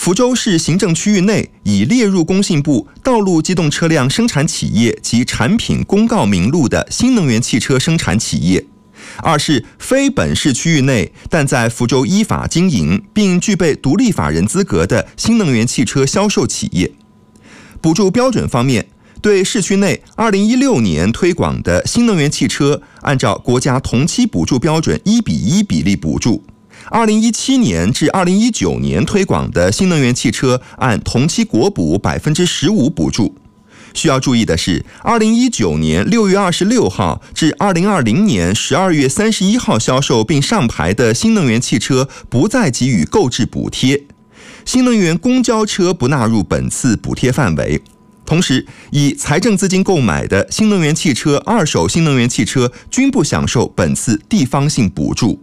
福州市行政区域内已列入工信部道路机动车辆生产企业及产品公告名录的新能源汽车生产企业。二是非本市区域内但在福州依法经营并具备独立法人资格的新能源汽车销售企业。补助标准方面，对市区内2016年推广的新能源汽车，按照国家同期补助标准1:1比例补助；2017年至2019年推广的新能源汽车按同期国补15%补助。需要注意的是，2019年6月26号至2020年12月31号销售并上牌的新能源汽车不再给予购置补贴，新能源公交车不纳入本次补贴范围。同时，以财政资金购买的新能源汽车、二手新能源汽车均不享受本次地方性补助。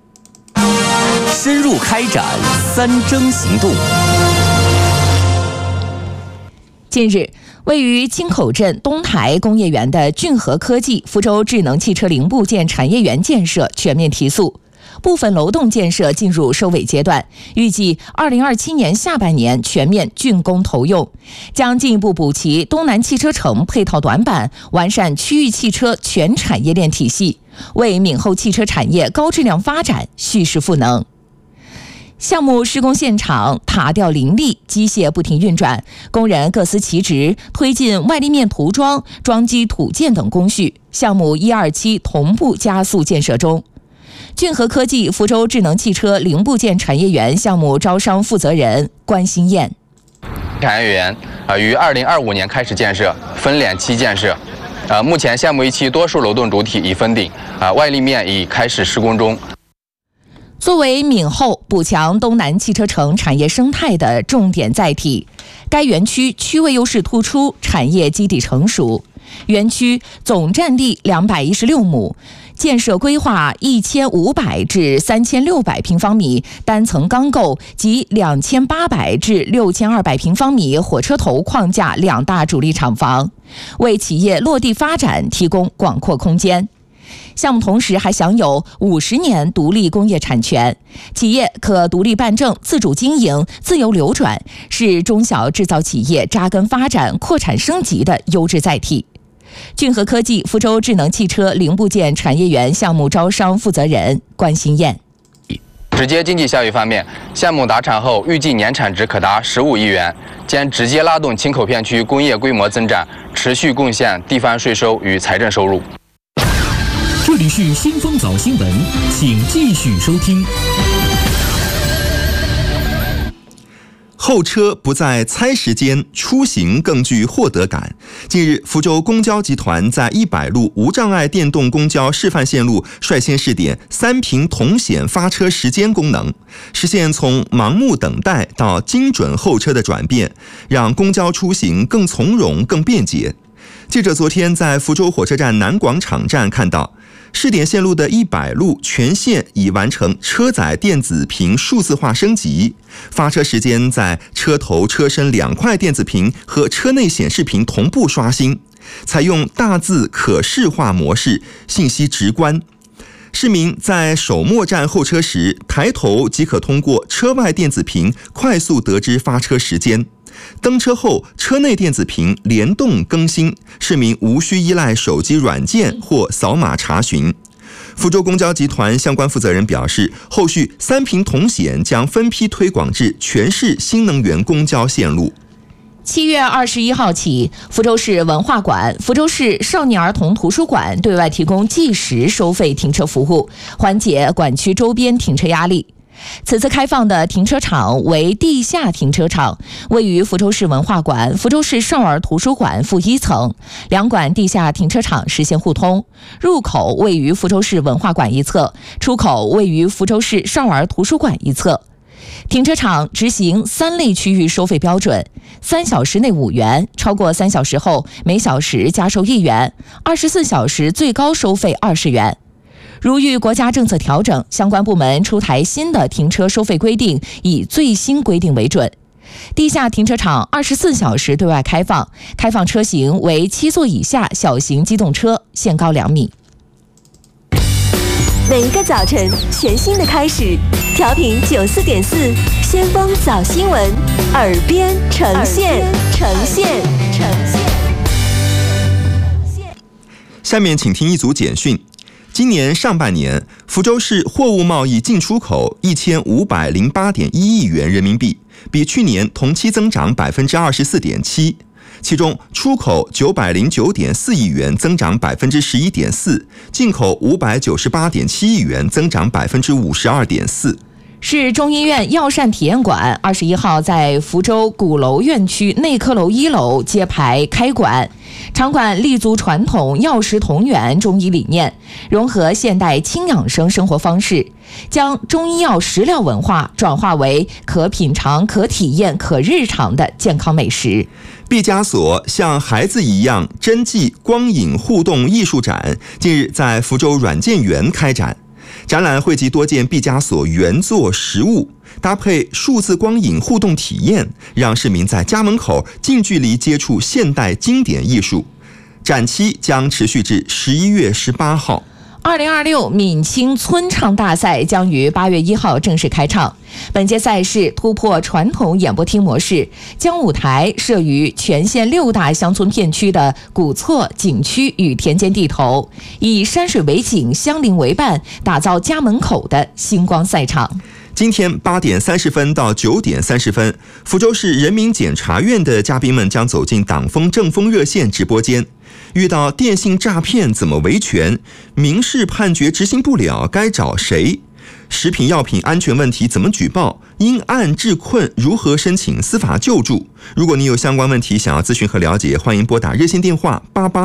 深入开展三征行动。 近日，位于青口镇东台工业园的俊和科技福州智能汽车零部件产业园建设全面提速，部分楼栋建设进入收尾阶段，预计2027年下半年全面竣工投用，将进一步补齐东南汽车城配套短板，完善区域汽车全产业链体系，为闽后汽车产业高质量发展蓄势赋能。项目施工现场塔吊林立，机械不停运转，工人各司其职，推进外立面涂装、装基土建等工序，项目1、2期同步加速建设中。俊和科技福州智能汽车零部件产业园项目招商负责人关新燕： 产业园于2025年开始建设，分2期建设。目前项目1期多数楼栋主体已封顶，外立面已开始施工中。 作为闽后补强东南汽车城产业生态的重点载体，该园区区位优势突出，产业基底成熟。园区总占地216亩，建设规划1500至3600平方米单层钢构及2800至6200平方米火车头框架2大主力厂房，为企业落地发展提供广阔空间。项目同时还享有50年独立工业产权，企业可独立办证、自主经营、自由流转，是中小制造企业扎根发展、扩产升级的优质载体。俊和科技福州智能汽车零部件产业园项目招商负责人关新燕： 直接经济效益方面，项目达产后预计年产值可达15亿元，将直接拉动青口片区工业规模增长，持续贡献地方税收与财政收入。 这里是新风早新闻，请继续收听。 候车不再猜时间，出行更具获得感。近日，福州公交集团在100路无障碍电动公交示范线路率先试点3屏同显发车时间功能，实现从盲目等待到精准候车的转变，让公交出行更从容、更便捷。记者昨天在福州火车站南广场站看到，试点线路的100路全线已完成车载电子屏数字化升级，发车时间在车头、车身2块电子屏和车内显示屏同步刷新，采用大字可视化模式，信息直观。市民在首末站候车时，抬头即可通过车外电子屏快速得知发车时间。登车后，车内电子屏联动更新，市民无需依赖手机软件或扫码查询。福州公交集团相关负责人表示，后续3屏同显将分批推广至全市新能源公交线路。 7月21号起，福州市文化馆、福州市少年儿童图书馆对外提供计时收费停车服务，缓解馆区周边停车压力。此次开放的停车场为地下停车场，位于福州市文化馆、福州市少儿图书馆负1层，两馆地下停车场实现互通，入口位于福州市文化馆一侧，出口位于福州市少儿图书馆一侧。停车场执行3类区域收费标准，3小时内5元，超过3小时后每小时加收1元，24小时最高收费20元。如遇国家政策调整，相关部门出台新的停车收费规定，以最新规定为准。地下停车场24小时对外开放，开放车型为7座以下小型机动车，限高2米。 每一个早晨，全新的开始。调频94.4，先锋早新闻，耳边呈现。 下面请听一组简讯。今年上半年，福州市货物贸易进出口1508.1亿元人民币，比去年同期增长24.7%。其中出口909.4亿元，增长11.4%，进口598.7亿元，增长52.4%。 市中医院药膳体验馆21号在福州鼓楼院区内科楼1楼揭牌开馆。场馆立足传统药食同源中医理念，融合现代轻养生生活方式，将中医药食疗文化转化为可品尝、可体验、可日常的健康美食。 毕加索像孩子一样真迹光影互动艺术展近日在福州软件园开展。展览汇集多件毕加索原作实物，搭配数字光影互动体验，让市民在家门口近距离接触现代经典艺术。展期将持续至11月18号。 2026闽清村唱大赛将于8月1号正式开唱。本届赛事突破传统演播厅模式，将舞台设于全县6大乡村片区的古厝、景区与田间地头，以山水为景、乡邻为伴，打造家门口的星光赛场。 今天8点30分到9点30分，福州市人民检察院的嘉宾们将走进党风政风热线直播间。遇到电信诈骗怎么维权？民事判决执行不了该找谁？食品药品安全问题怎么举报？因案致困如何申请司法救助？如果你有相关问题想要咨询和了解，欢迎拨打热线电话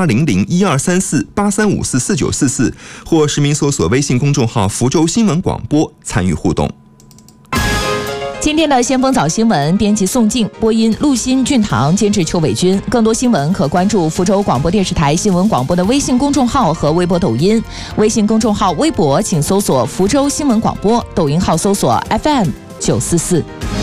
8800123483544944，或实名搜索微信公众号福州新闻广播参与互动。 今天的先锋早新闻，编辑宋静，播音陆欣、俊堂，监制邱伟军。更多新闻可关注福州广播电视台新闻广播的微信公众号和微博抖音。微信公众号、微博请搜索福州新闻广播，抖音号搜索 FM944。